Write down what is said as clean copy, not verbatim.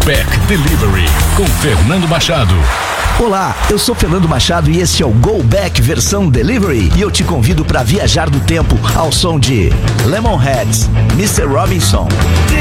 Back Delivery com Fernando Machado. Olá, eu sou Fernando Machado e esse é o Go Back versão Delivery e eu te convido para viajar do tempo ao som de Lemonheads, Mr. Robinson.